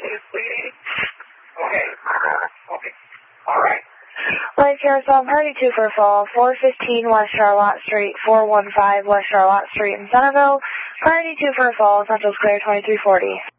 Okay. Okay. All right. Light Carousel, priority 2 for a fall, 415 West Charlotte Street, 415 West Charlotte Street in Centerville. Priority 2 for a fall, Central Square 2340.